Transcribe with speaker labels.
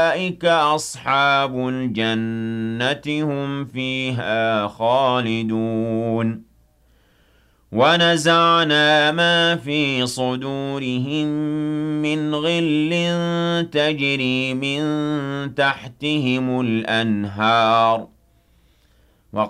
Speaker 1: أولئك أصحاب الجنة هم فيها خالدون ونزعنا ما في صدورهم من غل تجري من تحتهم الأنهار